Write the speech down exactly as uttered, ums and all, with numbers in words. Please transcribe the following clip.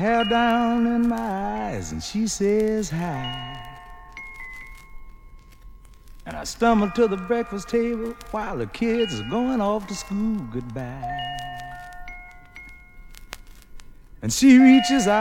Hair down in my eyes and she says hi. And I stumble to the breakfast table while the kids are going off to school goodbye. And she reaches out